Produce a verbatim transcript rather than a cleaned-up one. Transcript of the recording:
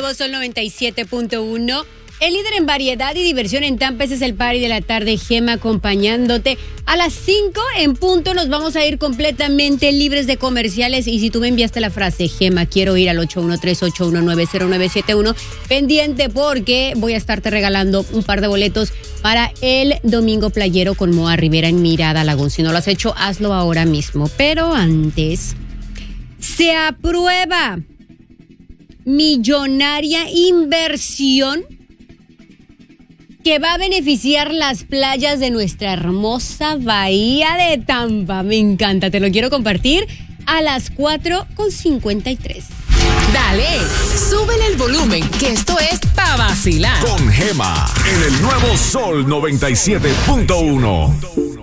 nuevo Sol noventa y siete punto uno. El líder en variedad y diversión en Tampa. Ese es el party de la tarde. Gema acompañándote. A las cinco en punto nos vamos a ir completamente libres de comerciales. Y si tú me enviaste la frase, Gema, quiero ir al ocho uno tres, ocho uno nueve, cero nueve siete uno, pendiente porque voy a estarte regalando un par de boletos para el Domingo Playero con Moa Rivera en Mirada Lagún. Si no lo has hecho, hazlo ahora mismo. Pero antes, se aprueba millonaria inversión que va a beneficiar las playas de nuestra hermosa bahía de Tampa. Me encanta, te lo quiero compartir a las cuatro con cincuenta y tres. Dale, súbele el volumen, que esto es pa' vacilar. Con Gema, en el nuevo Sol noventa y siete punto uno.